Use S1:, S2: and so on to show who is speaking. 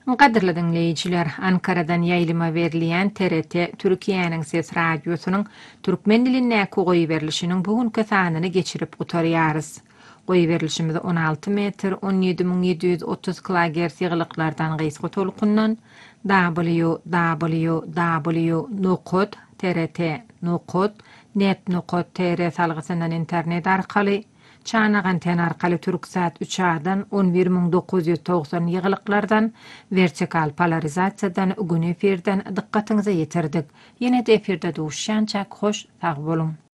S1: Qadirli dinleyijiler, Ankara'dan yayılıma berilýän TRT Türkiýanyň Ses radiosynyň türkmen diline goýy berilişiniň bugünkü sanyny geçirip gutarýarys. Goýy berilişimiz 16 metr 17730 kHz ýyglyklardan gysga tolkundan www.trt.net.tr salgysyndan internet arkaly Çana anten arkaly Türksat 3A-dan 11990 ýyglyklardan vertikal polarizasiýadan gün efirden dikkatiňize ýetirdik. Ýene de efirde duşýançak hoş sag bolun.